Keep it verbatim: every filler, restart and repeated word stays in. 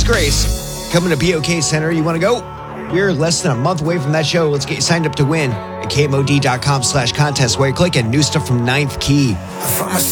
Disgrace coming to B O K Center. You want to go? We're less than a month away from that show. Let's get you signed up to win at K M O D dot com slash contest where you click and new stuff from Ninth Key.